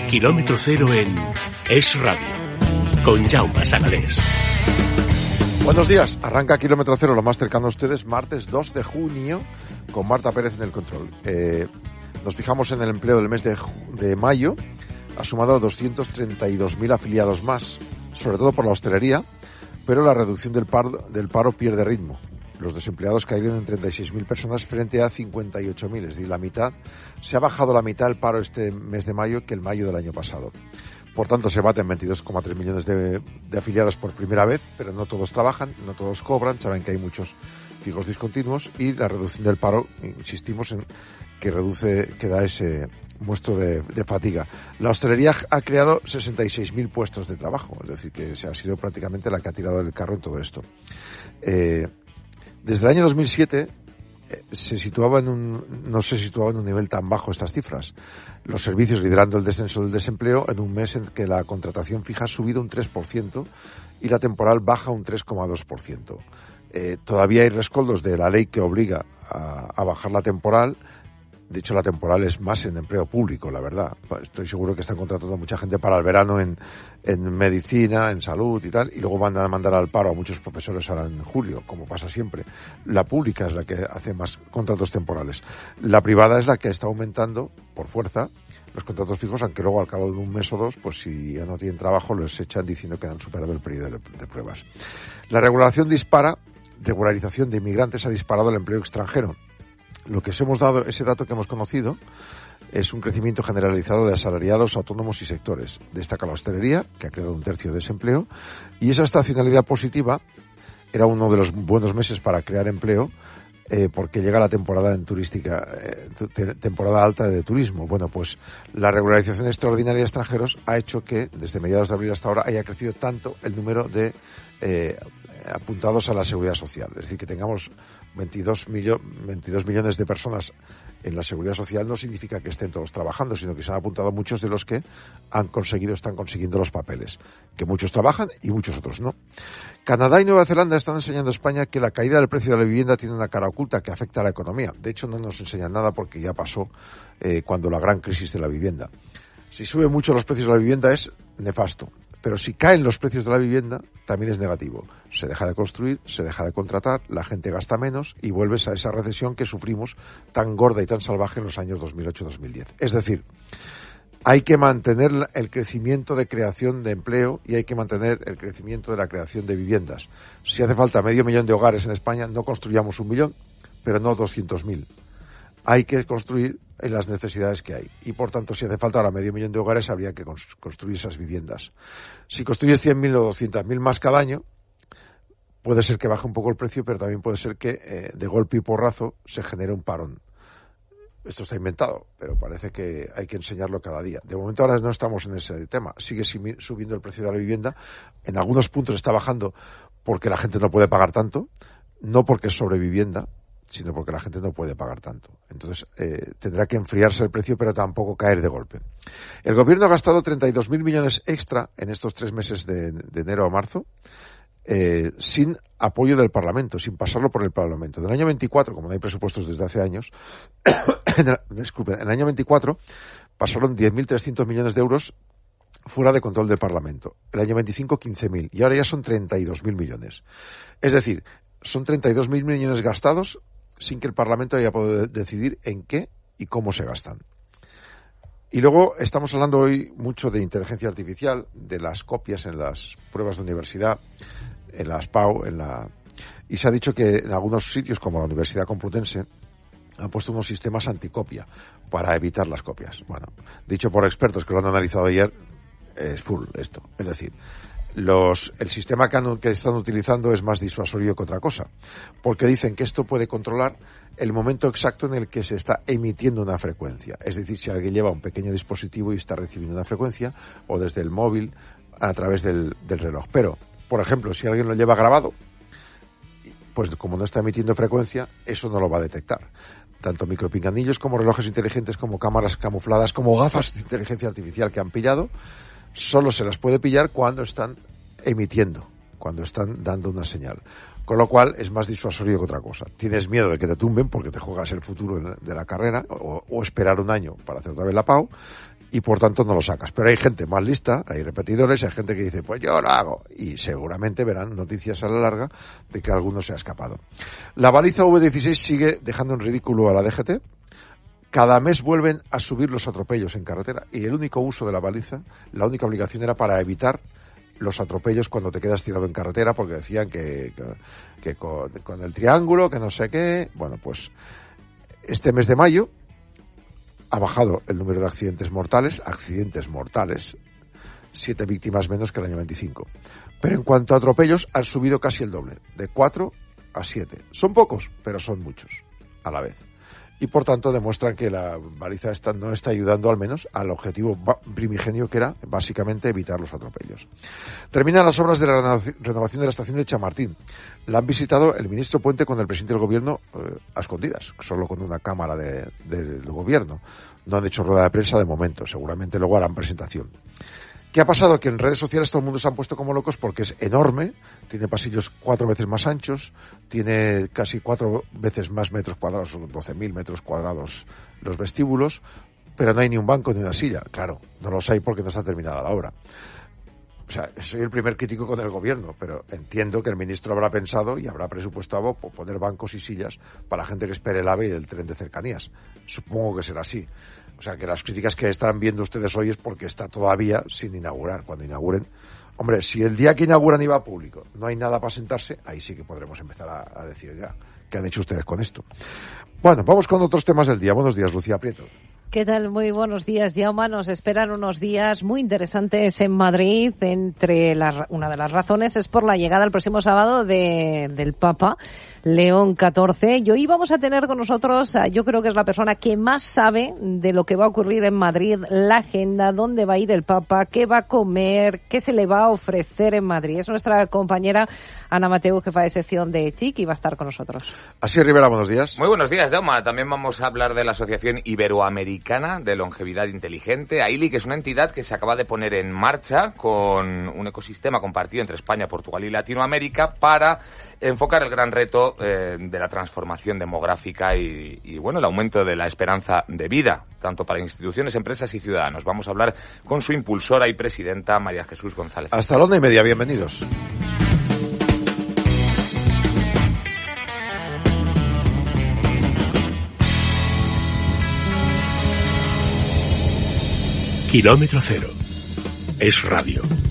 Kilómetro Cero en Es Radio, con Jaume Sagalés. Buenos días, arranca Kilómetro Cero, lo más cercano a ustedes, martes 2 de junio, con Marta Pérez en el control. Nos fijamos en el empleo del mes de mayo, ha sumado 232.000 afiliados más, sobre todo por la hostelería, pero la reducción del paro pierde ritmo. Los desempleados cayeron en 36.000 personas frente a 58.000, es decir, se ha bajado la mitad el paro este mes de mayo que el mayo del año pasado. Por tanto, se baten 22,3 millones de afiliados por primera vez, pero no todos trabajan, no todos cobran, saben que hay muchos fijos discontinuos y la reducción del paro, insistimos en que da ese muestro de fatiga. La hostelería ha creado 66.000 puestos de trabajo, es decir, que se ha sido prácticamente la que ha tirado el carro en todo esto. Desde el año 2007 no se situaba en un nivel tan bajo estas cifras. Los servicios liderando el descenso del desempleo en un mes en que la contratación fija ha subido un 3% y la temporal baja un 3,2%. Todavía hay rescoldos de la ley que obliga a bajar la temporal. De hecho, la temporal es más en empleo público, la verdad. Estoy seguro que están contratando a mucha gente para el verano en medicina, en salud y tal, y luego van a mandar al paro a muchos profesores ahora en julio, como pasa siempre. La pública es la que hace más contratos temporales. La privada es la que está aumentando, por fuerza, los contratos fijos, aunque luego al cabo de un mes o dos, pues si ya no tienen trabajo, los echan diciendo que han superado el periodo de pruebas. La regularización de inmigrantes ha disparado el empleo extranjero. Lo que os hemos dado, ese dato que hemos conocido, es un crecimiento generalizado de asalariados, autónomos y sectores. Destaca la hostelería, que ha creado un tercio de desempleo, y esa estacionalidad positiva era uno de los buenos meses para crear empleo, porque llega la temporada temporada alta de turismo. Bueno, pues la regularización extraordinaria de extranjeros ha hecho que, desde mediados de abril hasta ahora, haya crecido tanto el número de apuntados a la seguridad social. Es decir, que tengamos 22 millones de personas en la seguridad social no significa que estén todos trabajando, sino que se han apuntado muchos de los que están consiguiendo los papeles, que muchos trabajan y muchos otros no. Canadá y Nueva Zelanda están enseñando a España que la caída del precio de la vivienda tiene una cara oculta que afecta a la economía. De hecho, no nos enseñan nada porque ya pasó cuando la gran crisis de la vivienda. Si suben mucho los precios de la vivienda es nefasto. Pero si caen los precios de la vivienda, también es negativo. Se deja de construir, se deja de contratar, la gente gasta menos y vuelves a esa recesión que sufrimos tan gorda y tan salvaje en los años 2008-2010. Es decir, hay que mantener el crecimiento de creación de empleo y hay que mantener el crecimiento de la creación de viviendas. Si hace falta 500.000 de hogares en España, no construyamos 1 millón, pero no 200.000. Hay que construir en las necesidades que hay. Y, por tanto, si hace falta ahora 500.000 de hogares, habría que construir esas viviendas. Si construyes 100.000 o 200.000 más cada año, puede ser que baje un poco el precio, pero también puede ser que de golpe y porrazo se genere un parón. Esto está inventado, pero parece que hay que enseñarlo cada día. De momento ahora no estamos en ese tema. Sigue subiendo el precio de la vivienda. En algunos puntos está bajando porque la gente no puede pagar tanto, no porque es sobrevivienda, sino porque la gente no puede pagar tanto. Entonces, tendrá que enfriarse el precio, pero tampoco caer de golpe. El gobierno ha gastado 32.000 millones extra en estos 3 meses de enero a marzo, sin apoyo del Parlamento, sin pasarlo por el Parlamento. Del año 24, como no hay presupuestos desde hace años, en el año 24 pasaron 10.300 millones de euros fuera de control del Parlamento. El año 25, 15.000. Y ahora ya son 32.000 millones. Es decir, son 32.000 millones gastados sin que el Parlamento haya podido decidir en qué y cómo se gastan. Y luego estamos hablando hoy mucho de inteligencia artificial, de las copias en las pruebas de universidad, en las PAU, y se ha dicho que en algunos sitios, como la Universidad Complutense, han puesto unos sistemas anticopia para evitar las copias. Bueno, dicho por expertos que lo han analizado ayer, es full esto. Es decir, el sistema que están utilizando es más disuasorio que otra cosa, porque dicen que esto puede controlar el momento exacto en el que se está emitiendo una frecuencia. Es decir, si alguien lleva un pequeño dispositivo y está recibiendo una frecuencia, o desde el móvil a través del reloj. Pero, por ejemplo, si alguien lo lleva grabado, pues como no está emitiendo frecuencia, eso no lo va a detectar. Tanto micropinganillos como relojes inteligentes, como cámaras camufladas, como gafas de inteligencia artificial que han pillado, solo se las puede pillar cuando están emitiendo, cuando están dando una señal. Con lo cual es más disuasorio que otra cosa. Tienes miedo de que te tumben porque te juegas el futuro de la carrera o esperar un año para hacer otra vez la PAU y por tanto no lo sacas. Pero hay gente más lista, hay repetidores, hay gente que dice, pues yo lo hago, y seguramente verán noticias a la larga de que alguno se ha escapado. La baliza V16 sigue dejando en ridículo a la DGT. Cada mes vuelven a subir los atropellos en carretera, y el único uso de la baliza, la única obligación era para evitar los atropellos cuando te quedas tirado en carretera, porque decían que con el triángulo, que no sé qué. Bueno, pues este mes de mayo ha bajado el número de accidentes mortales, 7 víctimas menos que el año 25. Pero en cuanto a atropellos, han subido casi el doble, de 4 a 7. Son pocos, pero son muchos a la vez. Y por tanto demuestran que la baliza esta no está ayudando al menos al objetivo primigenio, que era básicamente evitar los atropellos. Terminan las obras de la renovación de la estación de Chamartín. La han visitado el ministro Puente con el presidente del gobierno a escondidas, solo con una cámara del gobierno. No han hecho rueda de prensa de momento, seguramente luego harán presentación. ¿Qué ha pasado? Que en redes sociales todo el mundo se han puesto como locos porque es enorme, tiene pasillos 4 veces más anchos, tiene casi 4 veces más metros cuadrados, 12.000 metros cuadrados los vestíbulos, pero no hay ni un banco ni una silla. Claro, no los hay porque no está terminada la obra. O sea, soy el primer crítico con el gobierno, pero entiendo que el ministro habrá pensado y habrá presupuestado por poner bancos y sillas para la gente que espere el AVE y el tren de cercanías. Supongo que será así. O sea, que las críticas que están viendo ustedes hoy es porque está todavía sin inaugurar. Cuando inauguren, hombre, si el día que inauguran iba a público no hay nada para sentarse, ahí sí que podremos empezar a decir ya qué han hecho ustedes con esto. Bueno, vamos con otros temas del día. Buenos días, Lucía Prieto. ¿Qué tal? Muy buenos días, Jaume. Nos esperan unos días muy interesantes en Madrid. Una de las razones es por la llegada el próximo sábado del Papa León XIV. Y hoy vamos a tener con nosotros, yo creo que es la persona que más sabe de lo que va a ocurrir en Madrid, la agenda, dónde va a ir el Papa, qué va a comer, qué se le va a ofrecer en Madrid. Es nuestra compañera Ana Mateu, jefa de sección de CSIC, y va a estar con nosotros. Así, Rivera, buenos días. Muy buenos días, Jaume. También vamos a hablar de la Asociación Iberoamericana de Longevidad Inteligente, AILI, que es una entidad que se acaba de poner en marcha con un ecosistema compartido entre España, Portugal y Latinoamérica para enfocar el gran reto de la transformación demográfica y bueno, el aumento de la esperanza de vida, tanto para instituciones, empresas y ciudadanos. Vamos a hablar con su impulsora y presidenta, María Jesús González. Hasta la 1:30, bienvenidos. Kilómetro Cero es radio.